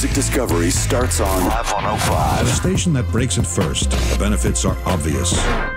music discovery starts on Live 105. The station that breaks it first. The benefits are obvious.